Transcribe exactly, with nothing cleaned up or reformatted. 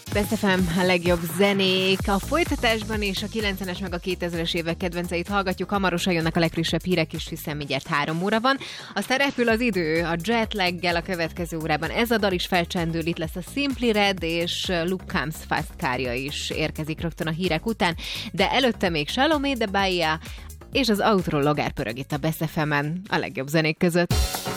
Best ef em, a legjobb zenék. A folytatásban és a kilencvenes meg a kétezres évek kedvenceit hallgatjuk. Hamarosan jönnek a legfrissebb hírek is, hiszen mindjárt három óra van. Aztán repül az idő a jetlaggel a következő órában. Ez a dal is felcsendül, itt lesz a Simply Red és Luke Combs Fast Car-ja is érkezik rögtön a hírek után. De előtte még Salomé de Bahia és az Outro Logár pörög itt a Best ef emen a legjobb zenék között.